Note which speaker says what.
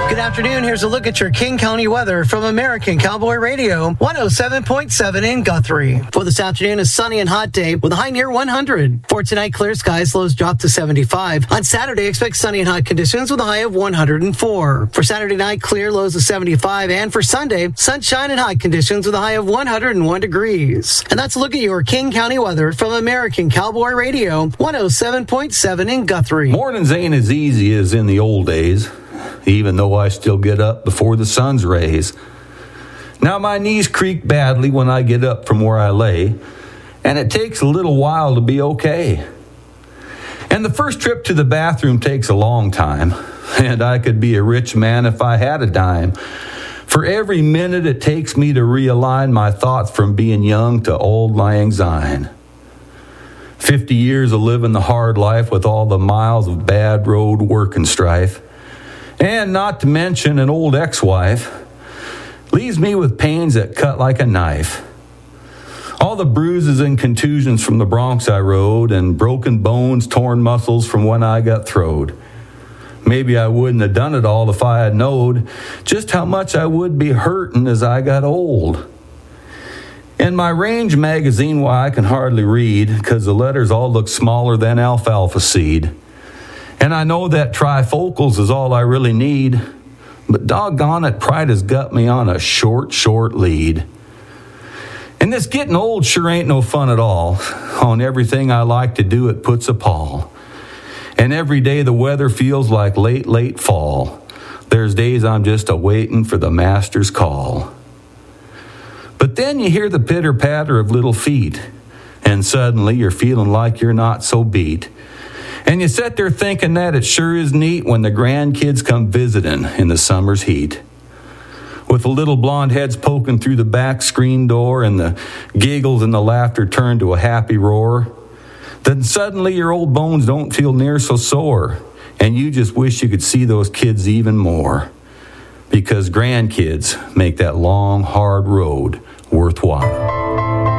Speaker 1: Good afternoon. Here's a look at your King County weather from American Cowboy Radio, 107.7 in Guthrie. For this afternoon, a sunny and hot day with a high near 100. For tonight, clear skies, lows drop to 75. On Saturday, expect sunny and hot conditions with a high of 104. For Saturday night, clear, lows of 75. And for Sunday, sunshine and hot conditions with a high of 101 degrees. And that's a look at your King County weather from American Cowboy Radio, 107.7 in Guthrie.
Speaker 2: Mornings ain't as easy as in the old days, even though I still get up before the sun's rays. Now my knees creak badly when I get up from where I lay, and it takes a little while to be okay. And the first trip to the bathroom takes a long time, and I could be a rich man if I had a dime. For every minute it takes me to realign my thoughts from being young to old lang syne. 50 years of living the hard life with all the miles of bad road work and strife. And not to mention an old ex-wife, leaves me with pains that cut like a knife. All the bruises and contusions from the Bronx I rode, and broken bones, torn muscles from when I got throwed. Maybe I wouldn't have done it all if I had knowed just how much I would be hurting as I got old. In my Range magazine, why I can hardly read, 'cause the letters all look smaller than alfalfa seed. And I know that trifocals is all I really need, but doggone it, pride has got me on a short lead. And this getting old sure ain't no fun at all. On everything I like to do, it puts a pall. And every day the weather feels like late fall. There's days I'm just a-waiting for the master's call. But then you hear the pitter-patter of little feet, and suddenly you're feeling like you're not so beat. And you sit there thinking that it sure is neat when the grandkids come visiting in the summer's heat. With the little blonde heads poking through the back screen door and the giggles and the laughter turn to a happy roar, then suddenly your old bones don't feel near so sore, and you just wish you could see those kids even more. Because grandkids make that long, hard road worthwhile.